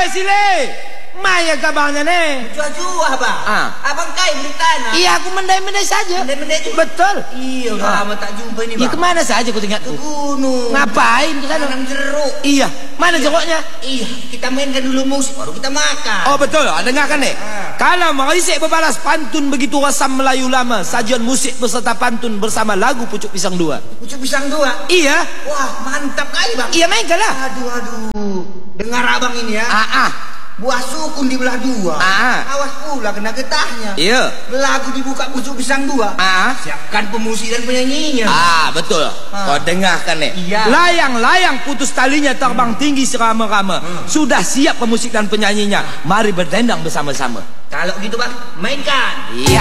sile. Maya kabarnya nih. Jual-jual bang. Abang kai beli tanah. Iya, aku mendai-mendai saja. Mendai-mendai juga. Betul. Iya, udah lama tak jumpa ini bang. Iya, kemana saja aku tinggal? Ke gunung. Ngapain ke sana? Tanam jeruk. Iya, mana jeruknya? Iya, kita mainkan dulu musik, baru kita makan. Oh betul, dengarkan nih. Kalau merisik berbalas pantun begitu rasam Melayu lama, sajian musik beserta pantun bersama lagu Pucuk Pisang 2. Pucuk Pisang 2? Iya. Wah, mantap kali bang. Iya, mainkan lah. Aduh. Dengar abang ini ya. Buah sukun dibelah dua. Awas pula kena getahnya. Iya. Lagu dibuka Pucuk Pisang 2. Siapkan pemusik dan penyanyinya. Betul. Kau dengarkan nih. Iya. Layang-layang putus talinya terbang tinggi serama-rama. Sudah siap pemusik dan penyanyinya. Mari berdendang bersama-sama. Kalau gitu bang, mainkan. Iya.